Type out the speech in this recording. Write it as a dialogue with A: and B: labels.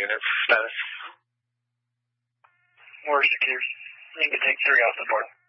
A: units status.
B: More secure. You can take 3 off the board.